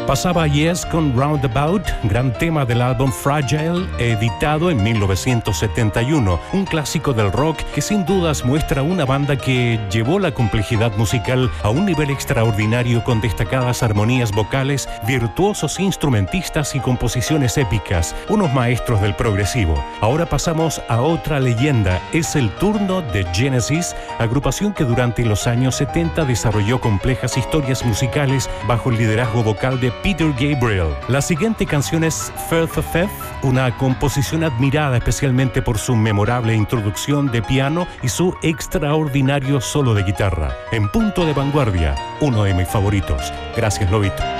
Pasaba Yes con Roundabout, gran tema del álbum Fragile, editado en 1971, un clásico del rock que sin dudas muestra una banda que llevó la complejidad musical a un nivel extraordinario con destacadas armonías vocales, virtuosos instrumentistas y composiciones épicas, unos maestros del progresivo. Ahora pasamos a otra leyenda, es el turno de Genesis, agrupación que durante los años 70 desarrolló complejas historias musicales bajo el liderazgo vocal de Peter Gabriel. La siguiente canción es Firth of Fifth, una composición admirada especialmente por su memorable introducción de piano y su extraordinario solo de guitarra. En punto de vanguardia, uno de mis favoritos. Gracias, Lobito.